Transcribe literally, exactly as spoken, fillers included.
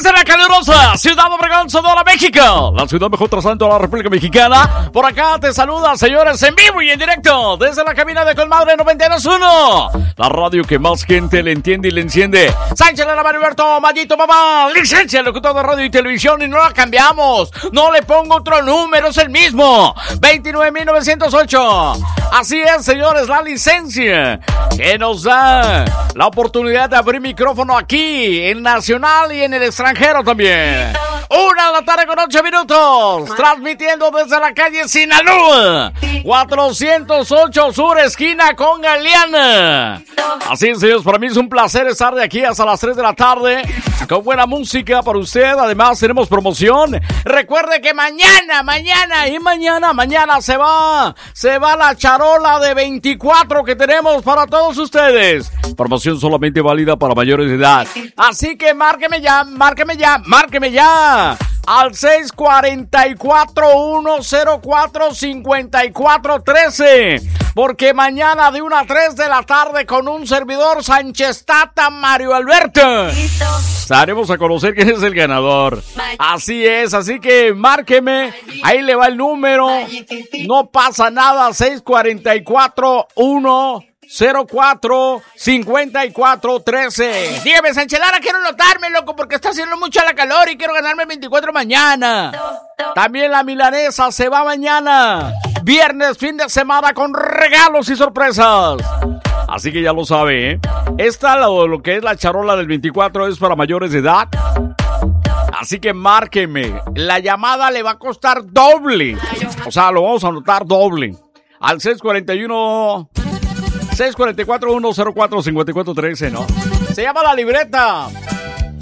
Desde la calurosa Ciudad Obregón, Sonora, México, la ciudad mejor trasante de la República Mexicana. Por acá te saluda, señores, en vivo y en directo desde la cabina de Colmadre noventa y dos punto uno, la radio que más gente le entiende y le enciende. Sánchez Lara Mariberto, Mayito, mamá, licencia, locutor de radio y televisión, y no la cambiamos. No le pongo otro número, es el mismo, veintinueve mil novecientos ocho. Así es, señores, la licencia que nos da la oportunidad de abrir micrófono aquí en Nacional y en el extranjero también. Una de la tarde con ocho minutos, transmitiendo desde la calle Sinaloa, cuatrocientos ocho Sur, esquina con Galeana. Así es, señores, para mí es un placer estar de aquí hasta las tres de la tarde, con buena música para usted. Además, tenemos promoción. Recuerde que mañana, mañana y mañana, mañana se va, se va la charola de veinticuatro que tenemos para todos ustedes. Promoción solamente válida para mayores de edad. Así que márqueme ya, márqueme ya, márqueme ya al seis cuatro cuatro, uno cero cuatro, cinco cuatro uno tres, porque mañana de una a tres de la tarde con un servidor Sánchez Tata Mario Alberto estaremos a conocer quién es el ganador. Así es, así que márqueme, ahí le va el número, no pasa nada, seis cuatro cuatro, uno cero cuatro, cinco cuatro uno tres. Dígame, Sánchez Lara, quiero notarme, loco, porque está haciendo mucha la calor y quiero ganarme el veinticuatro mañana. También la milanesa se va mañana, viernes, fin de semana, con regalos y sorpresas. Así que ya lo sabe, ¿eh? Esta, lo, lo que es la charola del veinticuatro, es para mayores de edad. Así que márqueme, la llamada le va a costar doble. O sea, lo vamos a anotar doble. Al seis cuatro uno... seis cuatro cuatro, uno cero cuatro, cinco cuatro uno tres, ¿no? Se llama la libreta.